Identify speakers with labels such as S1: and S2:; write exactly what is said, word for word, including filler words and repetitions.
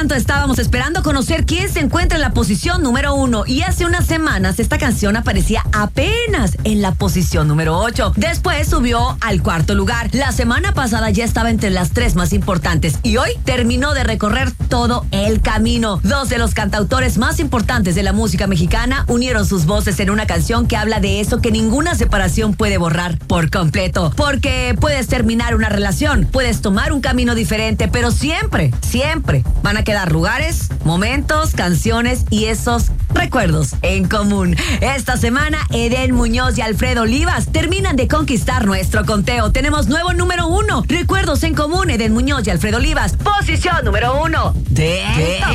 S1: tanto estábamos esperando conocer quién se encuentra en la posición número uno. Y hace unas semanas esta canción aparecía apenas en la posición número ocho. Después subió al cuarto lugar. La semana pasada ya estaba entre las tres más importantes. Y hoy terminó de recorrer todo el camino. Dos de los cantautores más importantes de la música mexicana unieron sus voces en una canción que habla de eso que ninguna separación puede borrar por completo. Porque puedes terminar una relación, puedes tomar un camino diferente, pero siempre, siempre van a quedar lugares, momentos, canciones y esos recuerdos en común. Esta semana, Edén Muñoz y Alfredo Olivas terminan de conquistar nuestro conteo. Tenemos nuevo número uno. Recuerdos en común, Edén Muñoz y Alfredo Olivas. Posición número uno de, de